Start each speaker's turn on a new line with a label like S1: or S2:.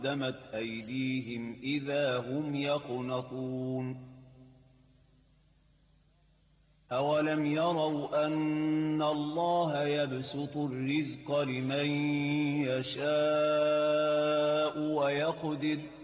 S1: قدمت أيديهم إذا هم يقنطون أولم يروا أن الله يبسط الرزق لمن يشاء ويقدر